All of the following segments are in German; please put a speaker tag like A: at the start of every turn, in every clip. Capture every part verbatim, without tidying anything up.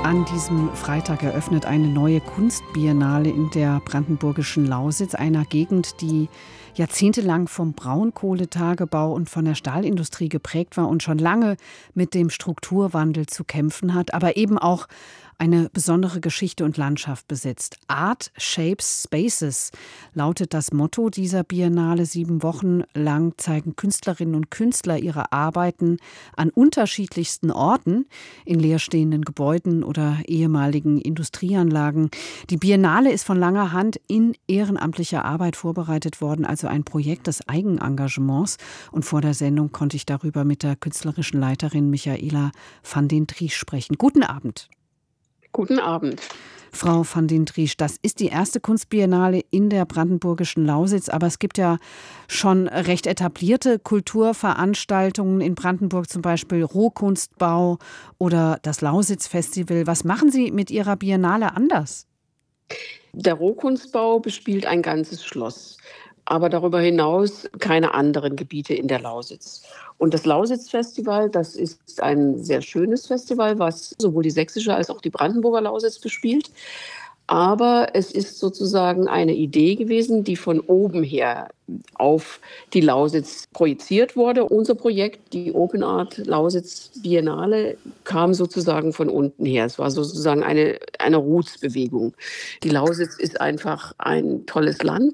A: An diesem Freitag eröffnet eine neue Kunstbiennale in der brandenburgischen Lausitz, einer Gegend, die jahrzehntelang vom Braunkohletagebau und von der Stahlindustrie geprägt war und schon lange mit dem Strukturwandel zu kämpfen hat, aber eben auch eine besondere Geschichte und Landschaft besitzt. Art Shapes Spaces lautet das Motto dieser Biennale. Sieben Wochen lang zeigen Künstlerinnen und Künstler ihre Arbeiten an unterschiedlichsten Orten, in leerstehenden Gebäuden oder ehemaligen Industrieanlagen. Die Biennale ist von langer Hand in ehrenamtlicher Arbeit vorbereitet worden, also ein Projekt des Eigenengagements. Und vor der Sendung konnte ich darüber mit der künstlerischen Leiterin Michaela van den Driesch sprechen. Guten Abend.
B: Guten Abend.
A: Frau van den Driesch, das ist die erste Kunstbiennale in der brandenburgischen Lausitz, aber es gibt ja schon recht etablierte Kulturveranstaltungen in Brandenburg, zum Beispiel Rohkunstbau oder das Lausitz-Festival. Was machen Sie mit Ihrer Biennale anders?
B: Der Rohkunstbau bespielt ein ganzes Schloss, aber darüber hinaus keine anderen Gebiete in der Lausitz. Und das Lausitz-Festival, das ist ein sehr schönes Festival, was sowohl die sächsische als auch die Brandenburger Lausitz bespielt. Aber es ist sozusagen eine Idee gewesen, die von oben her auf die Lausitz projiziert wurde. Unser Projekt, die Open Art Lausitz Biennale, kam sozusagen von unten her. Es war sozusagen eine, eine Roots-Bewegung. Die Lausitz ist einfach ein tolles Land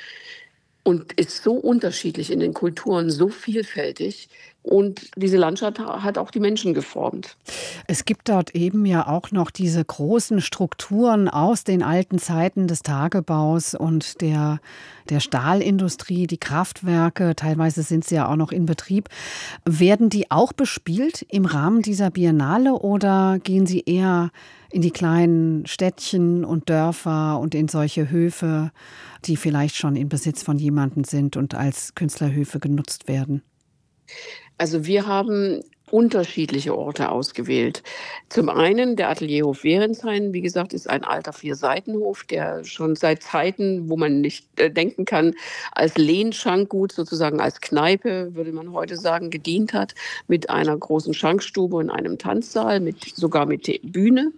B: und ist so unterschiedlich in den Kulturen, so vielfältig. Und diese Landschaft hat auch die Menschen geformt.
A: Es gibt dort eben ja auch noch diese großen Strukturen aus den alten Zeiten des Tagebaus und der, der Stahlindustrie, die Kraftwerke, teilweise sind sie ja auch noch in Betrieb. Werden die auch bespielt im Rahmen dieser Biennale oder gehen sie eher in die kleinen Städtchen und Dörfer und in solche Höfe, die vielleicht schon in Besitz von jemandem sind und als Künstlerhöfe genutzt werden?
B: Also wir haben unterschiedliche Orte ausgewählt. Zum einen der Atelierhof Wehrenshain, wie gesagt, ist ein alter Vierseitenhof, der schon seit Zeiten, wo man nicht äh, denken kann, als Lehnschankgut, sozusagen als Kneipe, würde man heute sagen, gedient hat, mit einer großen Schankstube und einem Tanzsaal, mit, sogar mit Bühne,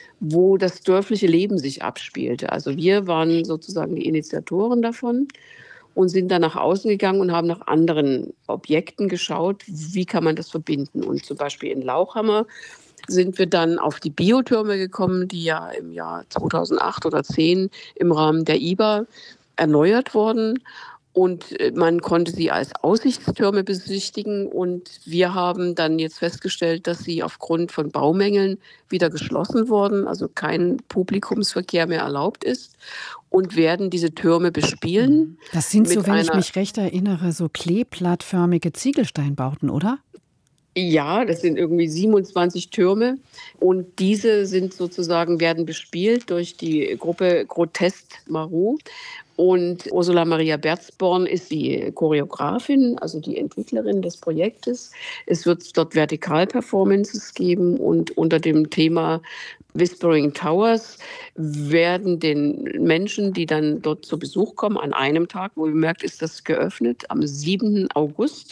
B: wo das dörfliche Leben sich abspielte. Also wir waren sozusagen die Initiatoren davon und sind dann nach außen gegangen und haben nach anderen Objekten geschaut, wie kann man das verbinden. Und zum Beispiel in Lauchhammer sind wir dann auf die Biotürme gekommen, die ja im Jahr zweitausendacht oder zweitausendzehn im Rahmen der I B A erneuert wurden. Und man konnte sie als Aussichtstürme besichtigen. Und wir haben dann jetzt festgestellt, dass sie aufgrund von Baumängeln wieder geschlossen wurden, also kein Publikumsverkehr mehr erlaubt ist. Und werden diese Türme bespielen.
A: Das sind so, wenn ich mich recht erinnere, so kleeblattförmige Ziegelsteinbauten, oder?
B: Ja, das sind irgendwie siebenundzwanzig Türme und diese sind sozusagen, werden bespielt durch die Gruppe Grotest Marou. Und Ursula Maria Berzborn ist die Choreografin, also die Entwicklerin des Projektes. Es wird dort Vertikal-Performances geben und unter dem Thema Whispering Towers werden den Menschen, die dann dort zu Besuch kommen, an einem Tag, wohlgemerkt ist das geöffnet, am siebten August.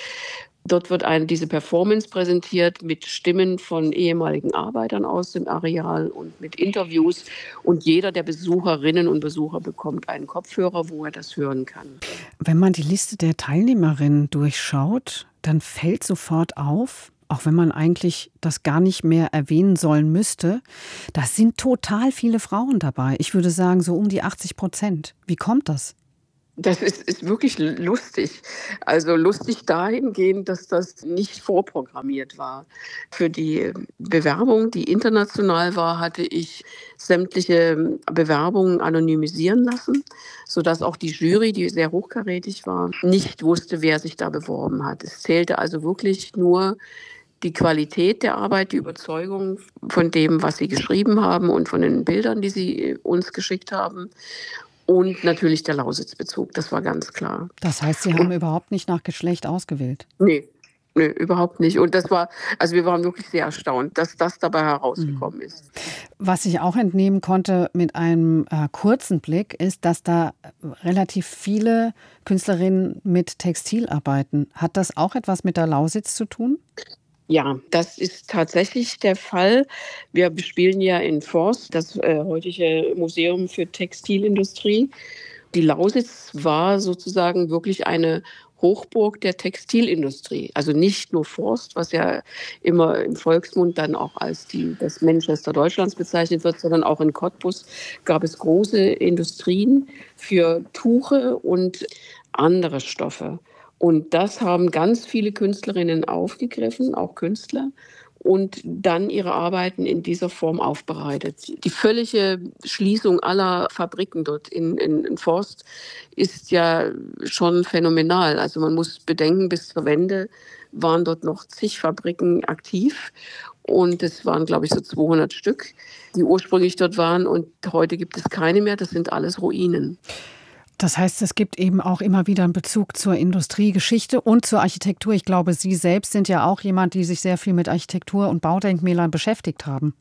B: Dort wird eine, diese Performance präsentiert mit Stimmen von ehemaligen Arbeitern aus dem Areal und mit Interviews. Und jeder der Besucherinnen und Besucher bekommt einen Kopfhörer, wo er das hören kann.
A: Wenn man die Liste der Teilnehmerinnen durchschaut, dann fällt sofort auf, auch wenn man eigentlich das gar nicht mehr erwähnen sollen müsste, da sind total viele Frauen dabei. Ich würde sagen, so um die achtzig Prozent. Wie kommt das?
B: Das ist, ist wirklich lustig. Also lustig dahingehend, dass das nicht vorprogrammiert war. Für die Bewerbung, die international war, hatte ich sämtliche Bewerbungen anonymisieren lassen, sodass auch die Jury, die sehr hochkarätig war, nicht wusste, wer sich da beworben hat. Es zählte also wirklich nur die Qualität der Arbeit, die Überzeugung von dem, was sie geschrieben haben und von den Bildern, die sie uns geschickt haben. Und natürlich der Lausitzbezug, das war ganz klar.
A: Das heißt, Sie haben und, überhaupt nicht nach Geschlecht ausgewählt?
B: Nee, nee, überhaupt nicht. Und das war, also wir waren wirklich sehr erstaunt, dass das dabei herausgekommen mhm. ist.
A: Was ich auch entnehmen konnte mit einem äh, kurzen Blick, ist, dass da relativ viele Künstlerinnen mit Textil arbeiten. Hat das auch etwas mit der Lausitz zu tun?
B: Ja, das ist tatsächlich der Fall. Wir bespielen ja in Forst, das äh, heutige Museum für Textilindustrie. Die Lausitz war sozusagen wirklich eine Hochburg der Textilindustrie. Also nicht nur Forst, was ja immer im Volksmund dann auch als die, das Manchester Deutschlands bezeichnet wird, sondern auch in Cottbus gab es große Industrien für Tuche und andere Stoffe. Und das haben ganz viele Künstlerinnen aufgegriffen, auch Künstler, und dann ihre Arbeiten in dieser Form aufbereitet. Die völlige Schließung aller Fabriken dort in, in, in Forst ist ja schon phänomenal. Also man muss bedenken, bis zur Wende waren dort noch zig Fabriken aktiv. Und es waren, glaube ich, so zweihundert Stück, die ursprünglich dort waren. Und heute gibt es keine mehr. Das sind alles Ruinen.
A: Das heißt, es gibt eben auch immer wieder einen Bezug zur Industriegeschichte und zur Architektur. Ich glaube, Sie selbst sind ja auch jemand, die sich sehr viel mit Architektur und Baudenkmälern beschäftigt haben.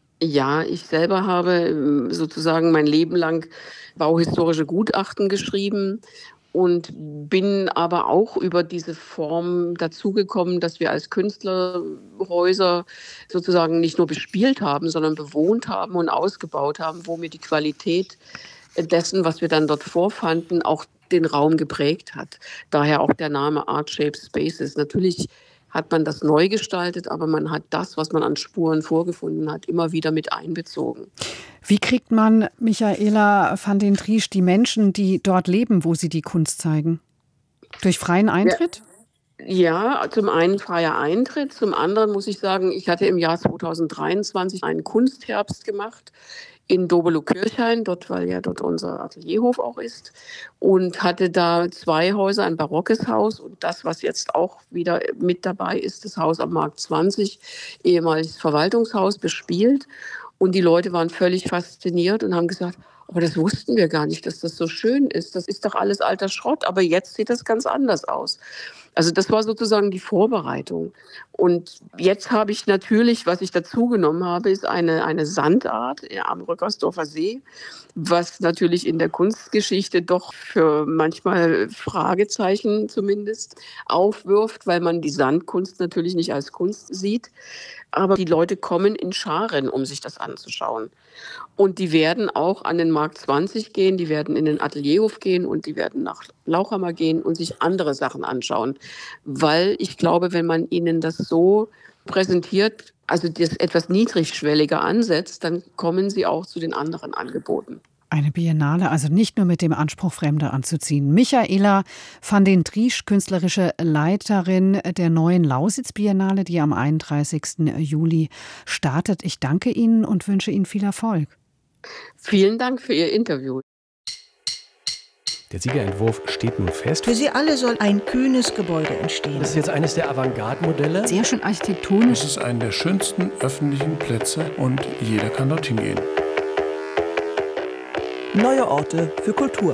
B: Ja, ich selber habe ähm, sozusagen mein Leben lang bauhistorische Gutachten geschrieben und bin aber auch über diese Form dazugekommen, dass wir als Künstler Häuser sozusagen nicht nur bespielt haben, sondern bewohnt haben und ausgebaut haben, wo mir die Qualität dessen, was wir dann dort vorfanden, auch den Raum geprägt hat. Daher auch der Name Art Shaped Spaces. Natürlich hat man das neu gestaltet, aber man hat das, was man an Spuren vorgefunden hat, immer wieder mit einbezogen.
A: Wie kriegt man, Michaela van den Driesch, die Menschen, die dort leben, wo sie die Kunst zeigen? Durch freien Eintritt?
B: Ja, ja, zum einen freier Eintritt, zum anderen muss ich sagen, ich hatte im Jahr zweitausenddreiundzwanzig einen Kunstherbst gemacht in Dobelow-Kirchhain, dort, weil ja dort unser Atelierhof auch ist, und hatte da zwei Häuser, ein barockes Haus und das, was jetzt auch wieder mit dabei ist, das Haus am Markt zwanzig, ehemaliges Verwaltungshaus, bespielt. Und die Leute waren völlig fasziniert und haben gesagt, aber das wussten wir gar nicht, dass das so schön ist. Das ist doch alles alter Schrott, aber jetzt sieht das ganz anders aus. Also das war sozusagen die Vorbereitung. Und jetzt habe ich natürlich, was ich dazu genommen habe, ist eine, eine Sandart am Rückersdorfer See, was natürlich in der Kunstgeschichte doch für manchmal Fragezeichen zumindest aufwirft, weil man die Sandkunst natürlich nicht als Kunst sieht. Aber die Leute kommen in Scharen, um sich das anzuschauen. Und die werden auch an den Markt zwanzig gehen, die werden in den Atelierhof gehen und die werden nach Lauchhammer gehen und sich andere Sachen anschauen. Weil ich glaube, wenn man ihnen das so präsentiert, also das etwas niedrigschwelliger ansetzt, dann kommen sie auch zu den anderen Angeboten.
A: Eine Biennale, also nicht nur mit dem Anspruch, Fremde anzuziehen. Michaela van den Driesch, künstlerische Leiterin der neuen Lausitz-Biennale, die am einunddreißigsten Juli startet. Ich danke Ihnen und wünsche Ihnen viel Erfolg.
B: Vielen Dank für Ihr Interview.
C: Der Siegerentwurf steht nun fest.
D: Für sie alle soll ein kühnes Gebäude entstehen.
C: Das ist jetzt eines der Avantgarde-Modelle.
A: Sehr schön architektonisch.
E: Es ist einer der schönsten öffentlichen Plätze und jeder kann dorthin gehen.
D: Neue Orte für Kultur.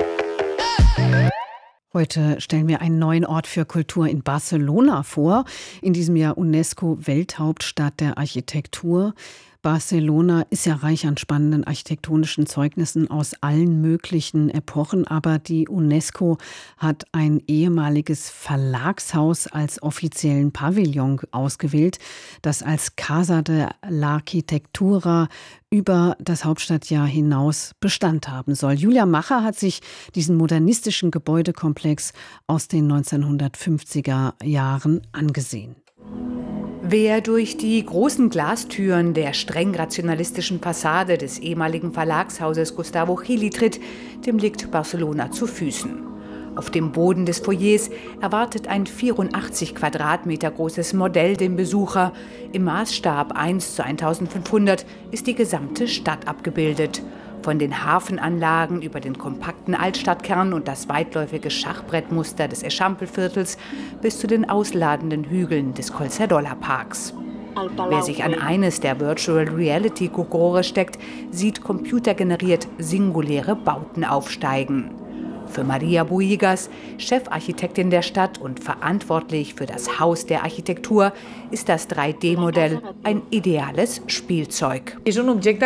A: Heute stellen wir einen neuen Ort für Kultur in Barcelona vor. In diesem Jahr UNESCO-Welthauptstadt der Architektur. Barcelona ist ja reich an spannenden architektonischen Zeugnissen aus allen möglichen Epochen, aber die UNESCO hat ein ehemaliges Verlagshaus als offiziellen Pavillon ausgewählt, das als Casa de l'Arquitectura über das Hauptstadtjahr hinaus Bestand haben soll. Julia Macher hat sich diesen modernistischen Gebäudekomplex aus den neunzehnhundertfünfziger Jahren angesehen.
F: Wer durch die großen Glastüren der streng rationalistischen Fassade des ehemaligen Verlagshauses Gustavo Gili tritt, dem liegt Barcelona zu Füßen. Auf dem Boden des Foyers erwartet ein vierundachtzig Quadratmeter großes Modell den Besucher. Im Maßstab eins zu eintausendfünfhundert ist die gesamte Stadt abgebildet. Von den Hafenanlagen über den kompakten Altstadtkern und das weitläufige Schachbrettmuster des Eixample-Viertels bis zu den ausladenden Hügeln des Collserola-Parks. Wer sich an eines der Virtual Reality-Kokore steckt, sieht computergeneriert singuläre Bauten aufsteigen. Für Maria Buigas, Chefarchitektin der Stadt und verantwortlich für das Haus der Architektur, ist das drei D Modell ein ideales Spielzeug.
G: Dieses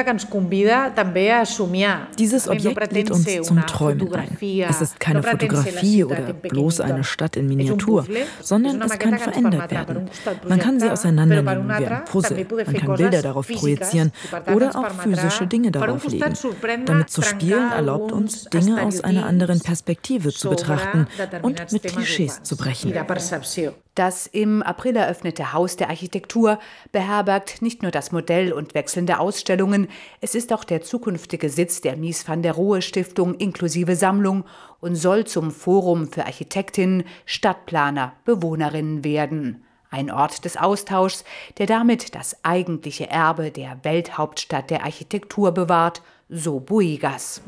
H: Objekt lädt uns zum Träumen ein. Es ist keine Fotografie oder bloß eine Stadt in Miniatur, sondern es kann verändert werden. Man kann sie auseinandernehmen wie ein Puzzle, man kann Bilder darauf projizieren oder auch physische Dinge darauf legen. Damit zu spielen erlaubt uns, Dinge aus einer anderen Perspektive zu betrachten und mit Klischees zu brechen.
F: Das im April eröffnete Haus der Architektur beherbergt nicht nur das Modell und wechselnde Ausstellungen, es ist auch der zukünftige Sitz der Mies van der Rohe Stiftung inklusive Sammlung und soll zum Forum für Architektinnen, Stadtplaner, Bewohnerinnen werden. Ein Ort des Austauschs, der damit das eigentliche Erbe der Welthauptstadt der Architektur bewahrt, so Buigas.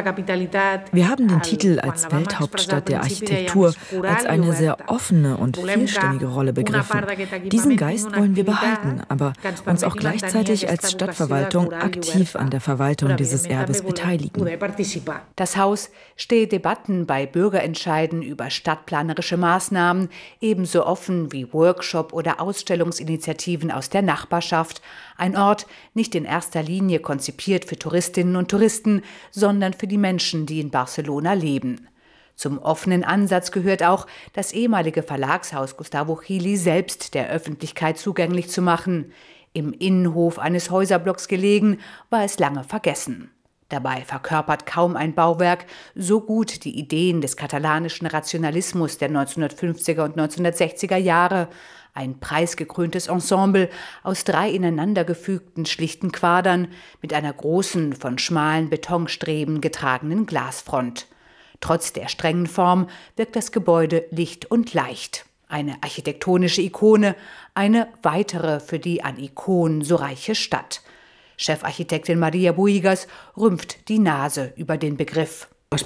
H: Wir haben den Titel als Welthauptstadt der Architektur als eine sehr offene und vielstimmige Rolle begriffen. Diesen Geist wollen wir behalten, aber uns auch gleichzeitig als Stadtverwaltung aktiv an der Verwaltung dieses Erbes beteiligen.
F: Das Haus stehe Debatten bei Bürgerentscheiden über stadtplanerische Maßnahmen ebenso offen wie Workshop- oder Ausstellungsinitiativen aus der Nachbarschaft. Ein Ort, nicht in erster Linie konzipiert für Touristinnen und Touristen, sondern für die Menschen, die in Barcelona leben. Zum offenen Ansatz gehört auch, das ehemalige Verlagshaus Gustavo Gili selbst der Öffentlichkeit zugänglich zu machen. Im Innenhof eines Häuserblocks gelegen, war es lange vergessen. Dabei verkörpert kaum ein Bauwerk so gut die Ideen des katalanischen Rationalismus der neunzehnhundertfünfziger und neunzehnhundertsechziger Jahre. Ein preisgekröntes Ensemble aus drei ineinandergefügten schlichten Quadern mit einer großen, von schmalen Betonstreben getragenen Glasfront. Trotz der strengen Form wirkt das Gebäude licht und leicht. Eine architektonische Ikone, eine weitere für die an Ikonen so reiche Stadt. Chefarchitektin Maria Buigas rümpft die Nase über den Begriff.
H: Ich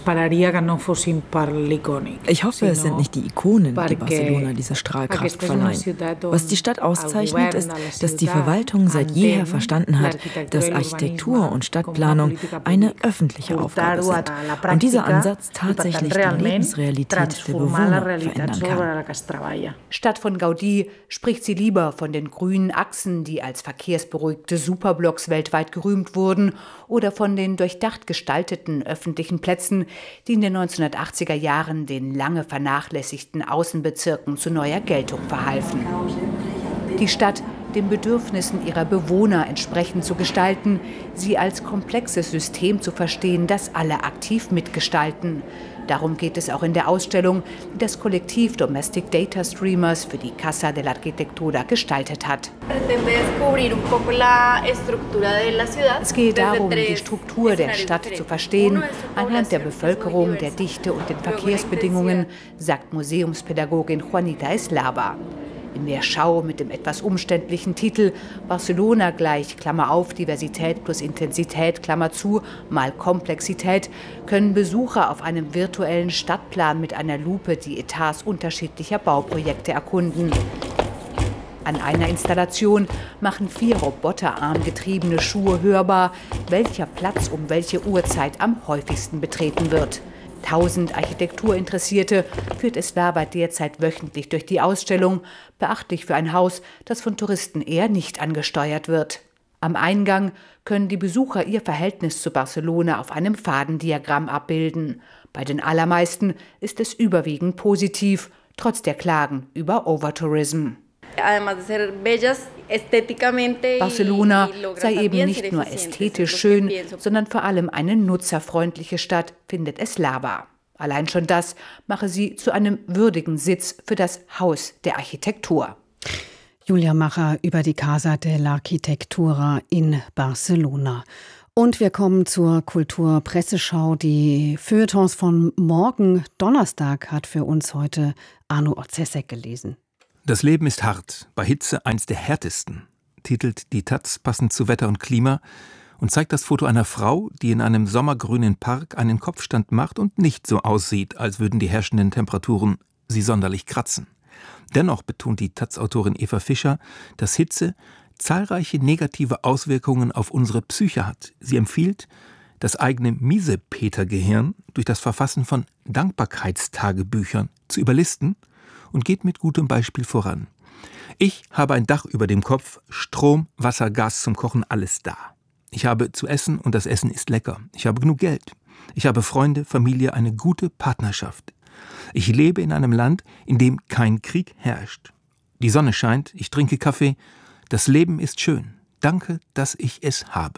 H: hoffe, es sind nicht die Ikonen, die Barcelona diese Strahlkraft verleihen. Was die Stadt auszeichnet, ist, dass die Verwaltung seit jeher verstanden hat, dass Architektur und Stadtplanung eine öffentliche Aufgabe sind und dieser Ansatz tatsächlich die Lebensrealität der Bewohner verändern kann.
F: Statt von Gaudí spricht sie lieber von den grünen Achsen, die als verkehrsberuhigte Superblocks weltweit gerühmt wurden, oder von den durchdacht gestalteten öffentlichen Plätzen, die in den neunzehnhundertachtziger Jahren den lange vernachlässigten Außenbezirken zu neuer Geltung verhalfen. Die Stadt den Bedürfnissen ihrer Bewohner entsprechend zu gestalten, sie als komplexes System zu verstehen, das alle aktiv mitgestalten. Darum geht es auch in der Ausstellung, die das Kollektiv Domestic Data Streamers für die Casa de la Arquitectura gestaltet hat. Es geht darum, die Struktur der Stadt zu verstehen, anhand der Bevölkerung, der Dichte und den Verkehrsbedingungen, sagt Museumspädagogin Juanita Eslava. In der Schau mit dem etwas umständlichen Titel Barcelona gleich, Klammer auf, Diversität plus Intensität, Klammer zu, mal Komplexität, können Besucher auf einem virtuellen Stadtplan mit einer Lupe die Etats unterschiedlicher Bauprojekte erkunden. An einer Installation machen vier roboterarmgetriebene Schuhe hörbar, welcher Platz um welche Uhrzeit am häufigsten betreten wird. Tausend Architekturinteressierte führt Eslava derzeit wöchentlich durch die Ausstellung, beachtlich für ein Haus, das von Touristen eher nicht angesteuert wird. Am Eingang können die Besucher ihr Verhältnis zu Barcelona auf einem Fadendiagramm abbilden. Bei den allermeisten ist es überwiegend positiv, trotz der Klagen über Overtourism. Barcelona sei eben nicht nur ästhetisch schön, sondern vor allem eine nutzerfreundliche Stadt, findet Eslava. Allein schon das mache sie zu einem würdigen Sitz für das Haus der Architektur.
A: Julia Macher über die Casa de la Arquitectura in Barcelona. Und wir kommen zur Kulturpresseschau. Die Feuilletons von morgen Donnerstag hat für uns heute Arno Orzesek gelesen.
I: Das Leben ist hart, bei Hitze eins der härtesten, titelt die Taz passend zu Wetter und Klima und zeigt das Foto einer Frau, die in einem sommergrünen Park einen Kopfstand macht und nicht so aussieht, als würden die herrschenden Temperaturen sie sonderlich kratzen. Dennoch betont die Taz-Autorin Eva Fischer, dass Hitze zahlreiche negative Auswirkungen auf unsere Psyche hat. Sie empfiehlt, das eigene Miesepeter-Gehirn durch das Verfassen von Dankbarkeitstagebüchern zu überlisten und geht mit gutem Beispiel voran. Ich habe ein Dach über dem Kopf, Strom, Wasser, Gas zum Kochen, alles da. Ich habe zu essen und das Essen ist lecker. Ich habe genug Geld. Ich habe Freunde, Familie, eine gute Partnerschaft. Ich lebe in einem Land, in dem kein Krieg herrscht. Die Sonne scheint, ich trinke Kaffee. Das Leben ist schön. Danke, dass ich es habe.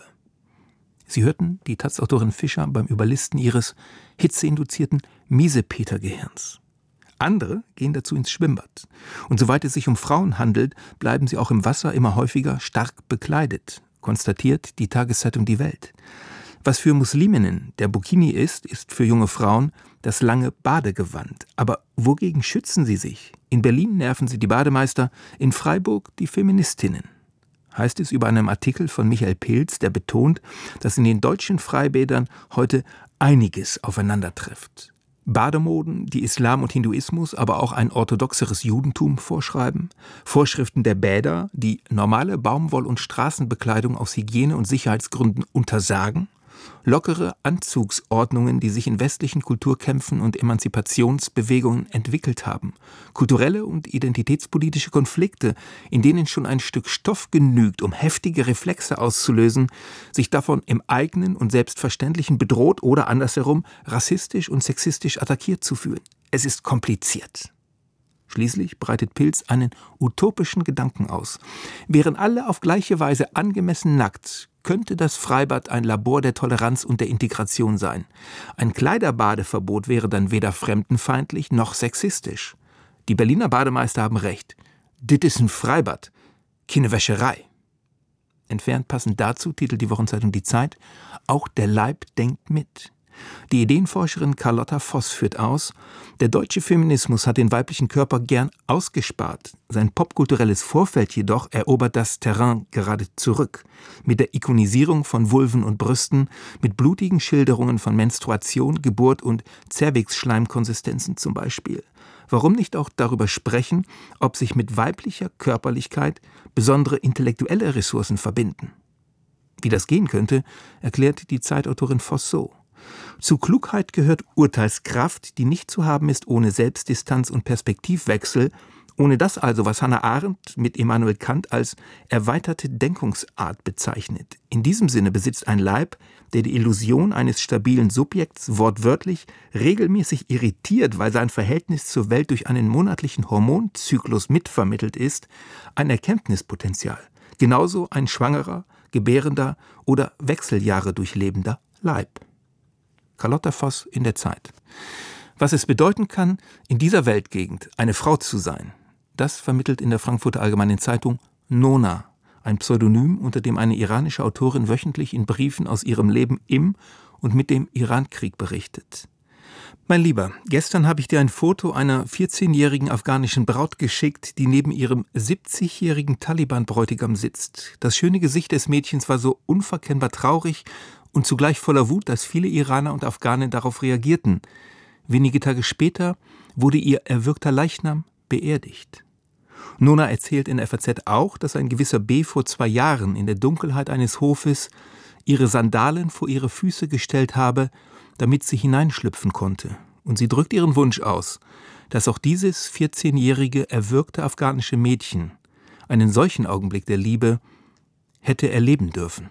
I: Sie hörten die Taz-Autorin Fischer beim Überlisten ihres hitzeinduzierten Miesepeter-Gehirns. Andere gehen dazu ins Schwimmbad. Und soweit es sich um Frauen handelt, bleiben sie auch im Wasser immer häufiger stark bekleidet, konstatiert die Tageszeitung Die Welt. Was für Musliminnen der Burkini ist, ist für junge Frauen das lange Badegewand. Aber wogegen schützen sie sich? In Berlin nerven sie die Bademeister, in Freiburg die Feministinnen. Heißt es über einem Artikel von Michael Pilz, der betont, dass in den deutschen Freibädern heute einiges aufeinandertrifft. Bademoden, die Islam und Hinduismus, aber auch ein orthodoxeres Judentum vorschreiben, Vorschriften der Bäder, die normale Baumwoll- und Straßenbekleidung aus Hygiene- und Sicherheitsgründen untersagen, lockere Anzugsordnungen, die sich in westlichen Kulturkämpfen und Emanzipationsbewegungen entwickelt haben, kulturelle und identitätspolitische Konflikte, in denen schon ein Stück Stoff genügt, um heftige Reflexe auszulösen, sich davon im eigenen und Selbstverständlichen bedroht oder andersherum rassistisch und sexistisch attackiert zu fühlen. Es ist kompliziert. Schließlich breitet Pilz einen utopischen Gedanken aus. Wären alle auf gleiche Weise angemessen nackt, könnte das Freibad ein Labor der Toleranz und der Integration sein. Ein Kleiderbadeverbot wäre dann weder fremdenfeindlich noch sexistisch. Die Berliner Bademeister haben recht. Dit ist ein Freibad, keine Wäscherei. Entfernt passend dazu titelt die Wochenzeitung Die Zeit, auch der Leib denkt mit. Die Ideenforscherin Carlotta Voss führt aus, der deutsche Feminismus hat den weiblichen Körper gern ausgespart. Sein popkulturelles Vorfeld jedoch erobert das Terrain gerade zurück. Mit der Ikonisierung von Vulven und Brüsten, mit blutigen Schilderungen von Menstruation, Geburt und Zervixschleimkonsistenzen zum Beispiel. Warum nicht auch darüber sprechen, ob sich mit weiblicher Körperlichkeit besondere intellektuelle Ressourcen verbinden? Wie das gehen könnte, erklärt die Zeitautorin Voss so. Zu Klugheit gehört Urteilskraft, die nicht zu haben ist ohne Selbstdistanz und Perspektivwechsel, ohne das also, was Hannah Arendt mit Immanuel Kant als erweiterte Denkungsart bezeichnet. In diesem Sinne besitzt ein Leib, der die Illusion eines stabilen Subjekts wortwörtlich regelmäßig irritiert, weil sein Verhältnis zur Welt durch einen monatlichen Hormonzyklus mitvermittelt ist, ein Erkenntnispotenzial. Genauso ein schwangerer, gebärender oder Wechseljahre durchlebender Leib. Carlotta Voss in der Zeit. Was es bedeuten kann, in dieser Weltgegend eine Frau zu sein, das vermittelt in der Frankfurter Allgemeinen Zeitung Nona, ein Pseudonym, unter dem eine iranische Autorin wöchentlich in Briefen aus ihrem Leben im und mit dem Irankrieg berichtet. Mein Lieber, gestern habe ich dir ein Foto einer vierzehnjährigen afghanischen Braut geschickt, die neben ihrem siebzigjährigen Taliban-Bräutigam sitzt. Das schöne Gesicht des Mädchens war so unverkennbar traurig und zugleich voller Wut, dass viele Iraner und Afghanen darauf reagierten. Wenige Tage später wurde ihr erwürgter Leichnam beerdigt. Nona erzählt in der F A Z auch, dass ein gewisser B. vor zwei Jahren in der Dunkelheit eines Hofes ihre Sandalen vor ihre Füße gestellt habe, damit sie hineinschlüpfen konnte. Und sie drückt ihren Wunsch aus, dass auch dieses vierzehnjährige erwürgte afghanische Mädchen einen solchen Augenblick der Liebe hätte erleben dürfen.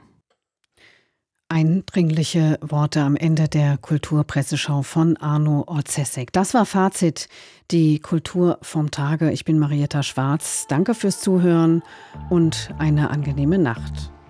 A: Eindringliche Worte am Ende der Kulturpresseschau von Arno Orzesek. Das war Fazit, die Kultur vom Tage. Ich bin Marietta Schwarz. Danke fürs Zuhören und eine angenehme Nacht.